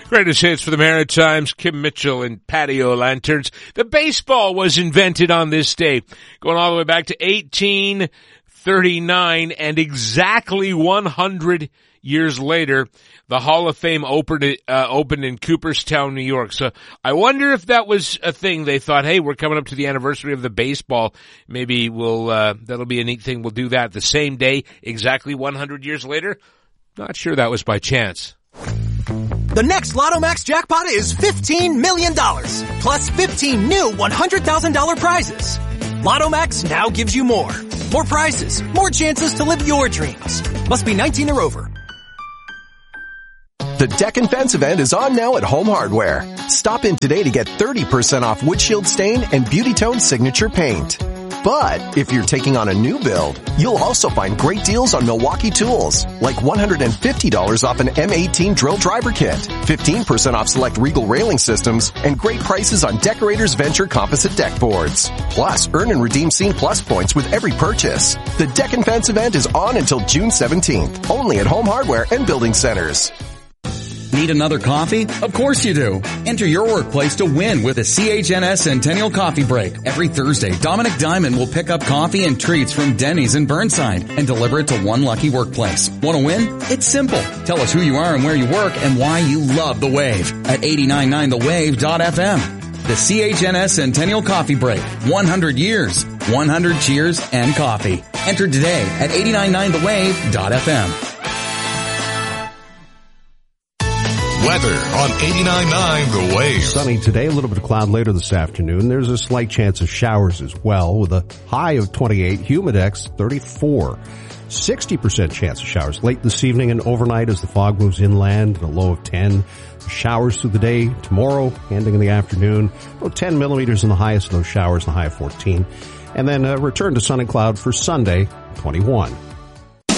Greatest hits for the Maritimes, Kim Mitchell and Patio Lanterns. The baseball was invented on this day, going all the way back to 1839, and exactly 100 years later, the Hall of Fame opened in Cooperstown, New York. So I wonder if that was a thing. They thought, hey, we're coming up to the anniversary of the baseball. Maybe that'll be a neat thing. We'll do that the same day, exactly 100 years later. Not sure that was by chance. The next Lotto Max jackpot is $15 million, plus 15 new $100,000 prizes. Lotto Max now gives you more. More prizes, more chances to live your dreams. Must be 19 or over. The Deck and Fence event is on now at Home Hardware. Stop in today to get 30% off windshield stain and Beauty Tone signature paint. But if you're taking on a new build, you'll also find great deals on Milwaukee tools, like $150 off an M18 drill driver kit, 15% off select Regal railing systems, and great prices on Decorators Venture composite deck boards. Plus, earn and redeem Scene Plus points with every purchase. The Deck and Fence event is on until June 17th, only at Home Hardware and Building Centers. Need another coffee? Of course you do. Enter your workplace to win with a CHNS Centennial Coffee Break. Every Thursday, Dominic Diamond will pick up coffee and treats from Denny's in Burnside and deliver it to one lucky workplace. Want to win? It's simple. Tell us who you are and where you work and why you love The Wave at 899thewave.fm. The CHNS Centennial Coffee Break. 100 years, 100 cheers, and coffee. Enter today at 899thewave.fm. Weather on 89.9 The Wave. Sunny today, a little bit of cloud later this afternoon. There's a slight chance of showers as well, with a high of 28, Humidex 34. 60% chance of showers late this evening and overnight as the fog moves inland, and a low of 10. Showers through the day tomorrow, ending in the afternoon. About 10 millimeters in the highest of those showers, and a high of 14. And then a return to sun and cloud for Sunday, 21.